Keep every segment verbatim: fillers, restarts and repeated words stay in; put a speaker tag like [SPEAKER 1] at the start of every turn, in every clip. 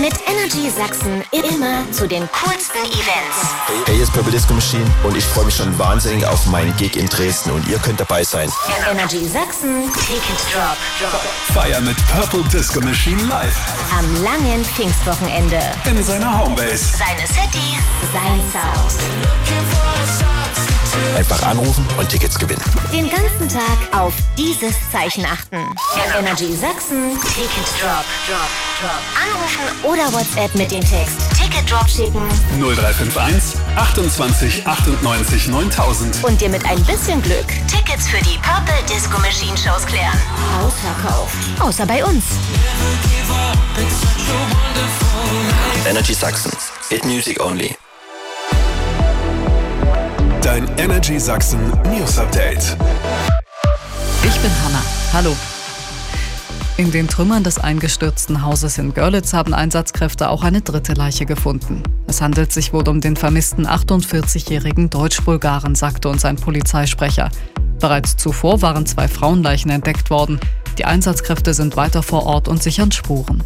[SPEAKER 1] Mit Energy Sachsen immer zu den coolsten Events.
[SPEAKER 2] Hey, hey, hier ist Purple Disco Machine und ich freue mich schon wahnsinnig auf meinen Gig in Dresden und ihr könnt dabei sein.
[SPEAKER 1] Energy Sachsen Ticket Drop.
[SPEAKER 3] Feier mit Purple Disco Machine live.
[SPEAKER 1] Am langen Pfingstwochenende.
[SPEAKER 3] In seiner Homebase.
[SPEAKER 1] Seine City, sein Sound.
[SPEAKER 2] Einfach anrufen und Tickets gewinnen.
[SPEAKER 1] Den ganzen Tag auf dieses Zeichen achten. Energy Sachsen Ticket Drop. Drop. Drop. Anrufen oder WhatsApp mit dem Text Ticket Drop schicken.
[SPEAKER 3] null drei fünf eins achtundzwanzig achtundneunzig neuntausend.
[SPEAKER 1] Und dir mit ein bisschen Glück Tickets für die Purple Disco Machine Shows klären. Ausverkauft. Außer bei uns.
[SPEAKER 2] Energy Sachsen. Hit Music Only.
[SPEAKER 3] Dein Energy Sachsen News Update.
[SPEAKER 4] Ich bin Hanna. Hallo. In den Trümmern des eingestürzten Hauses in Görlitz haben Einsatzkräfte auch eine dritte Leiche gefunden. Es handelt sich wohl um den vermissten achtundvierzigjährigen Deutsch-Bulgaren, sagte uns ein Polizeisprecher. Bereits zuvor waren zwei Frauenleichen entdeckt worden. Die Einsatzkräfte sind weiter vor Ort und sichern Spuren.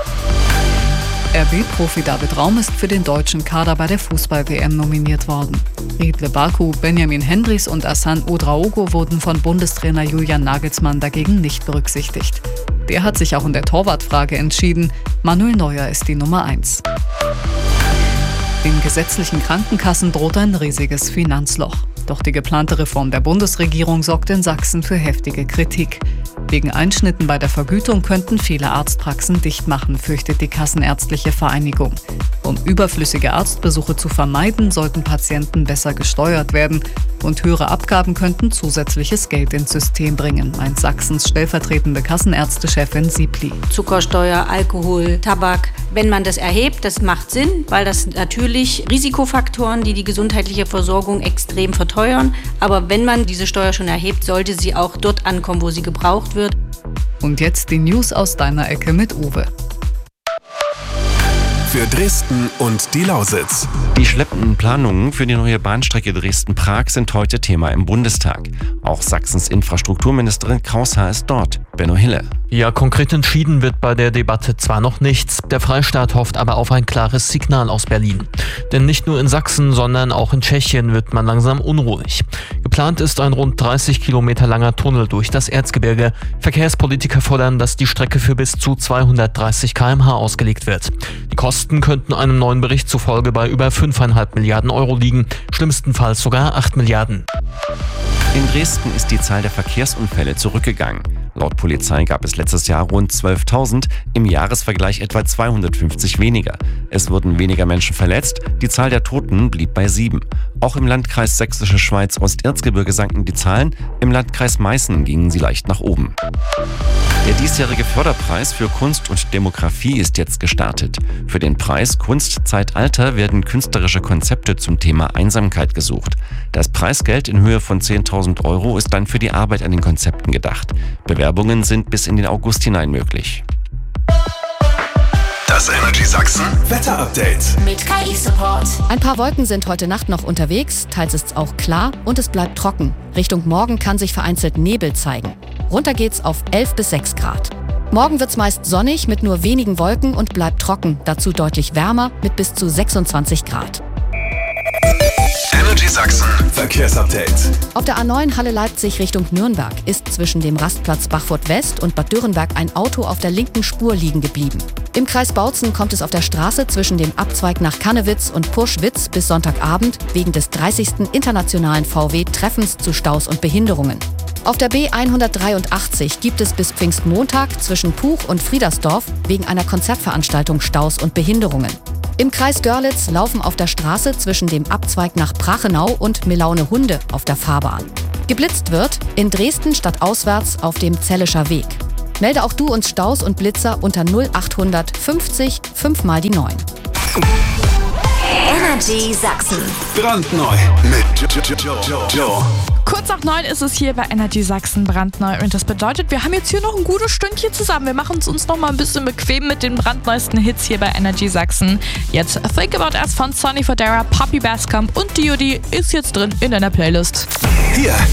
[SPEAKER 4] R B-Profi David Raum ist für den deutschen Kader bei der Fußball-W M nominiert worden. Riedle Baku, Benjamin Hendricks und Asan Ouedraogo wurden von Bundestrainer Julian Nagelsmann dagegen nicht berücksichtigt. Der hat sich auch in der Torwartfrage entschieden. Manuel Neuer ist die Nummer eins. Den gesetzlichen Krankenkassen droht ein riesiges Finanzloch. Doch die geplante Reform der Bundesregierung sorgt in Sachsen für heftige Kritik. Wegen Einschnitten bei der Vergütung könnten viele Arztpraxen dicht machen, fürchtet die Kassenärztliche Vereinigung. Um überflüssige Arztbesuche zu vermeiden, sollten Patienten besser gesteuert werden. Und höhere Abgaben könnten zusätzliches Geld ins System bringen, meint Sachsens stellvertretende Kassenärztechefin Siebli.
[SPEAKER 5] Zuckersteuer, Alkohol, Tabak. Wenn man das erhebt, das macht Sinn, weil das natürlich Risikofaktoren, die die gesundheitliche Versorgung extrem verteuern. Aber wenn man diese Steuer schon erhebt, sollte sie auch dort ankommen, wo sie gebraucht wird.
[SPEAKER 4] Und jetzt die News aus deiner Ecke mit Uwe.
[SPEAKER 3] Für Dresden und die Lausitz.
[SPEAKER 6] Die schleppenden Planungen für die neue Bahnstrecke Dresden-Prag sind heute Thema im Bundestag. Auch Sachsens Infrastrukturministerin Kraushaar ist dort. Benno Hille.
[SPEAKER 7] Ja, konkret entschieden wird bei der Debatte zwar noch nichts, der Freistaat hofft aber auf ein klares Signal aus Berlin. Denn nicht nur in Sachsen, sondern auch in Tschechien wird man langsam unruhig. Geplant ist ein rund dreißig Kilometer langer Tunnel durch das Erzgebirge. Verkehrspolitiker fordern, dass die Strecke für bis zu zweihundertdreißig Kilometer pro Stunde ausgelegt wird. Die Kosten könnten einem neuen Bericht zufolge bei über fünfeinhalb Milliarden Euro liegen, schlimmstenfalls sogar acht Milliarden.
[SPEAKER 6] In Dresden ist die Zahl der Verkehrsunfälle zurückgegangen. Laut Polizei gab es letztes Jahr rund zwölftausend, im Jahresvergleich etwa zweihundertfünfzig weniger. Es wurden weniger Menschen verletzt, die Zahl der Toten blieb bei sieben. Auch im Landkreis Sächsische Schweiz-Osterzgebirge sanken die Zahlen, im Landkreis Meißen gingen sie leicht nach oben. Der diesjährige Förderpreis für Kunst und Demografie ist jetzt gestartet. Für den Preis Kunstzeitalter werden künstlerische Konzepte zum Thema Einsamkeit gesucht. Das Preisgeld in Höhe von zehntausend Euro ist dann für die Arbeit an den Konzepten gedacht. Bewerbungen sind bis in den August hinein möglich.
[SPEAKER 3] Das Energy Sachsen Wetter Update
[SPEAKER 1] Mit K I-Support.
[SPEAKER 8] Ein paar Wolken sind heute Nacht noch unterwegs, teils ist es auch klar und es bleibt trocken. Richtung Morgen kann sich vereinzelt Nebel zeigen. Runter geht's auf elf bis sechs Grad. Morgen wird's meist sonnig mit nur wenigen Wolken und bleibt trocken, dazu deutlich wärmer mit bis zu sechsundzwanzig Grad.
[SPEAKER 3] Energy Sachsen Verkehrsupdate.
[SPEAKER 8] Auf der A neun Halle-Leipzig Richtung Nürnberg ist zwischen dem Rastplatz Bachfurt West und Bad Dürrenberg ein Auto auf der linken Spur liegen geblieben. Im Kreis Bautzen kommt es auf der Straße zwischen dem Abzweig nach Kannewitz und Purschwitz bis Sonntagabend wegen des dreißigsten internationalen V W-Treffens zu Staus und Behinderungen. Auf der B hundertdreiundachtzig gibt es bis Pfingstmontag zwischen Puch und Friedersdorf wegen einer Konzertveranstaltung Staus und Behinderungen. Im Kreis Görlitz laufen auf der Straße zwischen dem Abzweig nach Prachenau und Melaune-Hunde auf der Fahrbahn. Geblitzt wird in Dresden stadtauswärts auf dem Zellischer Weg. Melde auch du uns Staus und Blitzer unter null achthundert fünfzig fünf mal die neun.
[SPEAKER 1] Energy Sachsen.
[SPEAKER 3] Brandneu mit Joe.
[SPEAKER 9] Kurz nach neun ist es hier bei Energy Sachsen brandneu und das bedeutet, wir haben jetzt hier noch ein gutes Stündchen zusammen. Wir machen es uns noch mal ein bisschen bequem mit den brandneuesten Hits hier bei Energy Sachsen. Jetzt Think About Us von Sonny Fodera, Poppy Bascomb und D O D ist jetzt drin in deiner Playlist.
[SPEAKER 3] Hier